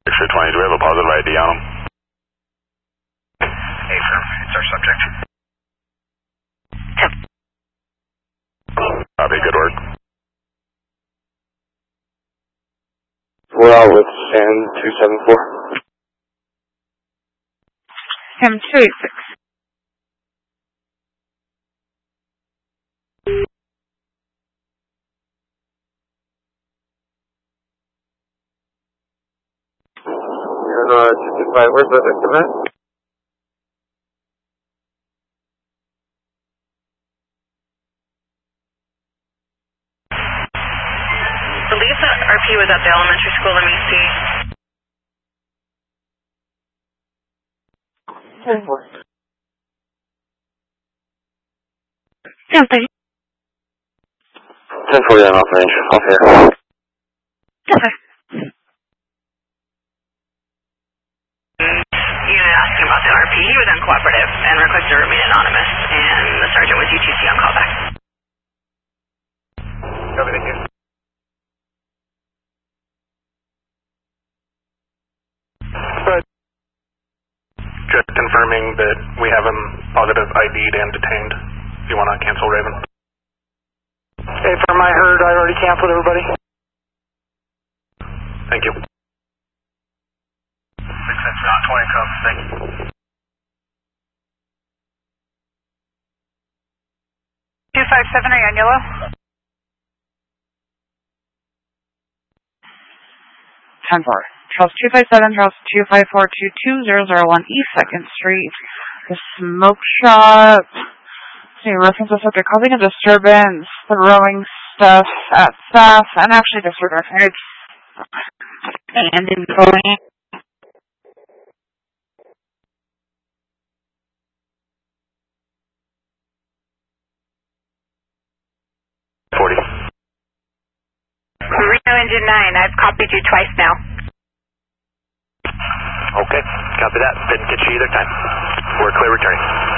620, do we have a positive ID on him? Affirm, it's our subject. Copy, good work. We're out with SAM 274. SAM 286. You're 225, where's the victim at? I believe that RP was at the elementary school. Let me see. SAM 30. 1049 off range, off air. Okay. Unit asking about the RP. He was uncooperative and requested to remain anonymous, and the sergeant was UTC on callback. Copy, thank you. Just confirming that we have him positive ID'd and detained. Do you want to cancel Raven? Affirm, I heard. I already canceled everybody. Thank you. 6 not 20 Cubs, thank you. 257, are you on yellow? 10-4. Charles 257, Charles 254-22001 East 2nd Street. The smoke shop. See, reference the subject causing a disturbance, throwing stuff at staff, and actually disregarding it. And in bullying. Reno Engine 9, I've copied you twice now. Okay, copy that. Didn't get you either time. We're clear returning.